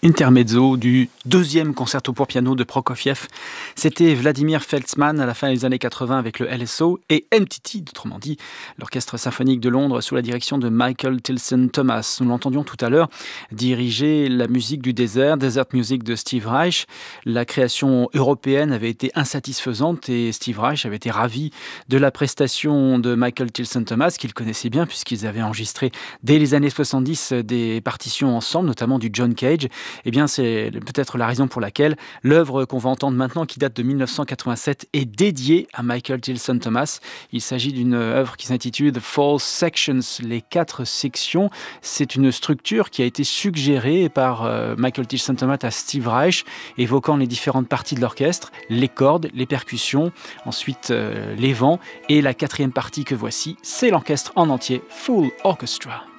Intermezzo du deuxième concerto pour piano de Prokofiev. C'était Vladimir Feltzmann à la fin des années 80 avec le LSO et NTT, autrement dit, l'Orchestre symphonique de Londres sous la direction de Michael Tilson Thomas. Nous l'entendions tout à l'heure diriger la musique du désert, Desert Music de Steve Reich. La création européenne avait été insatisfaisante et Steve Reich avait été ravi de la prestation de Michael Tilson Thomas, qu'il connaissait bien puisqu'ils avaient enregistré dès les années 70 des partitions ensemble, notamment du John Cage. Eh bien, c'est peut-être la raison pour laquelle l'œuvre qu'on va entendre maintenant, qui date de 1987, est dédiée à Michael Tilson Thomas. Il s'agit d'une œuvre qui s'intitule The 4 Sections, les 4 sections. C'est une structure qui a été suggérée par Michael Tilson Thomas à Steve Reich, évoquant les différentes parties de l'orchestre, les cordes, les percussions, ensuite les vents, et la quatrième partie que voici, c'est l'orchestre en entier, Full Orchestra.